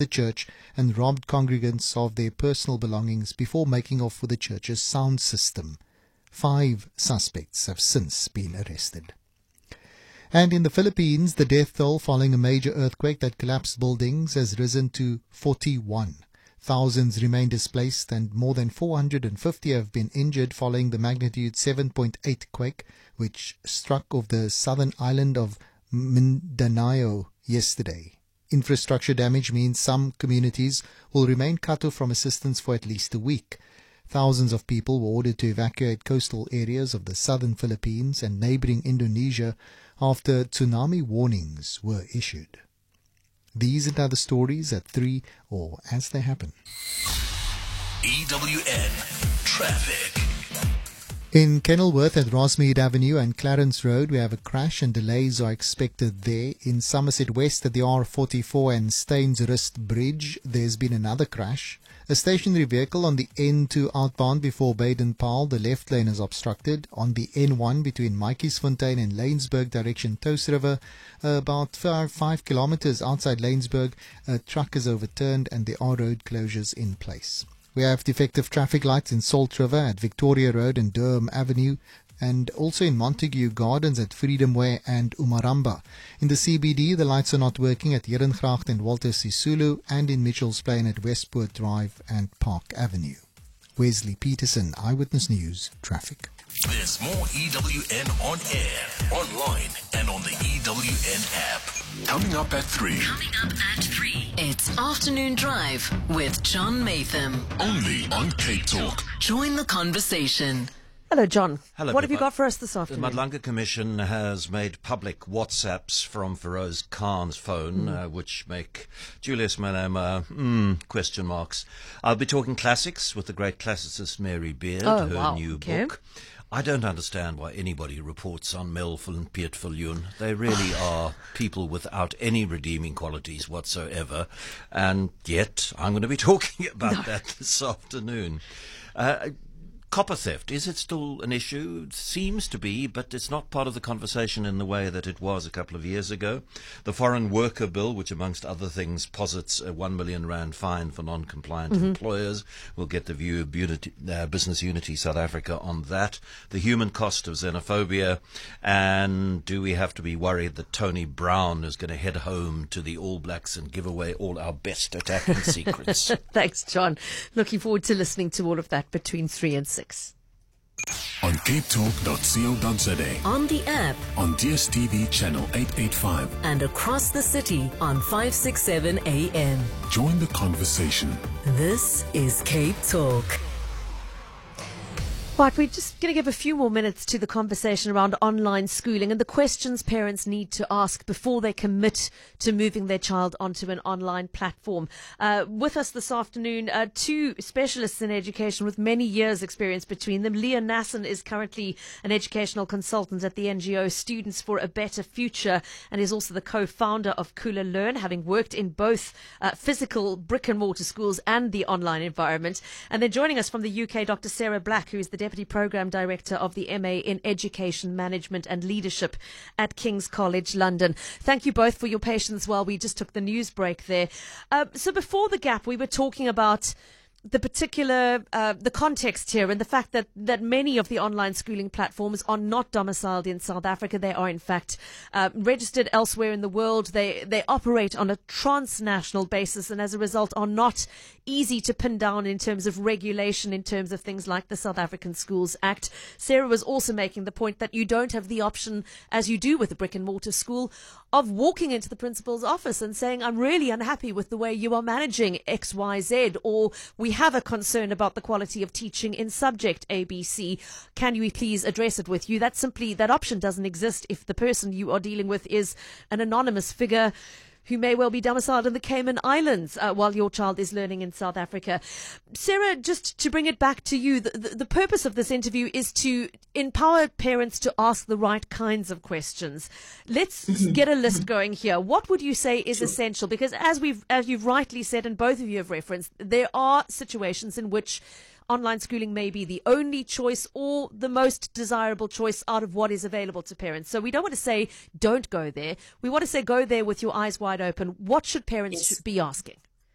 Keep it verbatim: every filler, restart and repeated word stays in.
the church and robbed congregants of their personal belongings before making off with the church's sound system. Five suspects have since been arrested. And in the Philippines, the death toll following a major earthquake that collapsed buildings has risen to forty-one. Thousands remain displaced and more than four hundred fifty have been injured following the magnitude seven point eight quake, which struck off the southern island of Mindanao yesterday. Infrastructure damage means some communities will remain cut off from assistance for at least a week. Thousands of people were ordered to evacuate coastal areas of the southern Philippines and neighboring Indonesia after tsunami warnings were issued. These and other stories at three or as they happen. E W N Traffic. In Kenilworth at Rosemead Avenue and Clarence Road, we have a crash and delays are expected there. In Somerset West at the R forty-four and Stainsrust Bridge, there's been another crash. A stationary vehicle on the N two outbound before Baden-Powell, the left lane is obstructed. On the N one between Maatjiesfontein and Laingsburg direction Toos River, uh, about five, five kilometers outside Laingsburg, a truck is overturned and there are road closures in place. We have defective traffic lights in Salt River at Victoria Road and Durham Avenue, and also in Montague Gardens at Freedom Way and Umaramba. In the C B D, the lights are not working at Herengracht and Walter Sisulu, and in Mitchell's Plain at Westport Drive and Park Avenue. Wesley Peterson, Eyewitness News, Traffic. There's more E W N on air, online, and on the E W N app. Coming up at three. Coming up at three. It's Afternoon Drive with John Matham. Only on Cape Talk. Join the conversation. Hello, John. Hello. What have you Pippa. got for us this The afternoon? Madlanga Commission has made public WhatsApps from Feroz Khan's phone, Mm. uh, which make Julius Malema mm, question marks. I'll be talking classics with the great classicist Mary Beard, Oh, her wow. new Okay. book. I don't understand why anybody reports on Melville and Piet Viljoen. They really are people without any redeeming qualities whatsoever. And yet, I'm going to be talking about No. that this afternoon. Uh, Copper theft, is it still an issue? It seems to be, but it's not part of the conversation in the way that it was a couple of years ago. The Foreign Worker Bill, which amongst other things posits a one million rand fine for non-compliant Mm-hmm. employers. We'll get the view of Unity, uh, Business Unity South Africa on that. The human cost of xenophobia. And do we have to be worried that Tony Brown is going to head home to the All Blacks and give away all our best attacking secrets? Thanks, John. Looking forward to listening to all of that between three and six. On cape talk dot co dot za. On the app On D S T V channel eight eighty-five. and across the city on five sixty-seven A M. Join the conversation. This is Cape Talk. Right, we're just going to give a few more minutes to the conversation around online schooling and the questions parents need to ask before they commit to moving their child onto an online platform. Uh, with us this afternoon, uh, two specialists in education with many years' experience between them. Leah Nasson is currently an educational consultant at the N G O Students for a Better Future and is also the co-founder of Kula Learn, having worked in both uh, physical brick and mortar schools and the online environment. And then joining us from the U K, Doctor Sarah Black, who is the Deputy Programme Director of the M A in Education Management and Leadership at King's College London. Thank you both for your patience while we just took the news break there. Uh, so before the gap, we were talking about the particular, uh, the context here and the fact that, that many of the online schooling platforms are not domiciled in South Africa. They are, in fact, uh, registered elsewhere in the world. They, they operate on a transnational basis and as a result are not easy to pin down in terms of regulation, in terms of things like the South African Schools Act. Sarah was also making the point that you don't have the option, as you do with a brick and mortar school, of walking into the principal's office and saying, I'm really unhappy with the way you are managing X Y Z, or we have a concern about the quality of teaching in subject A B C. Can you please address it with you? That simply, that option doesn't exist if the person you are dealing with is an anonymous figure who may well be domiciled in the Cayman Islands uh, while your child is learning in South Africa. Sarah, just to bring it back to you, the, the, the purpose of this interview is to empower parents to ask the right kinds of questions. Let's get a list going here. What would you say is essential? Because as we've, as you've rightly said, and both of you have referenced, there are situations in which online schooling may be the only choice or the most desirable choice out of what is available to parents. So we don't want to say don't go there. We want to say go there with your eyes wide open. What should parents Yes. be asking?